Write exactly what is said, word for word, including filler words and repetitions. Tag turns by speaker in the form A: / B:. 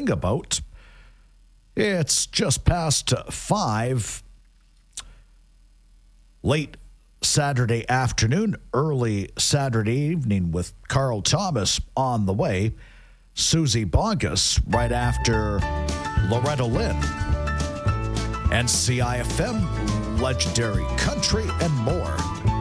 A: sing about. It's just past five, late Saturday afternoon, early Saturday evening with Carl Thomas on the way. Susie Bogus right after Loretta Lynn. And C I F M, Legendary Country, and more.